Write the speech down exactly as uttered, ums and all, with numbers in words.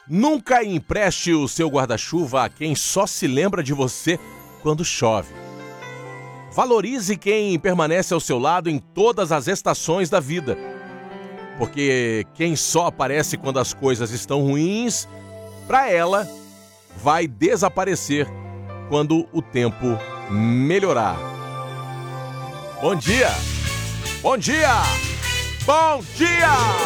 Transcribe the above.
Nunca empreste o seu guarda-chuva a quem só se lembra de você quando chove. Valorize quem permanece ao seu lado em todas as estações da vida. Porque quem só aparece quando as coisas estão ruins, para ela, vai desaparecer quando o tempo melhorar. Bom dia! Bom dia! Bom dia!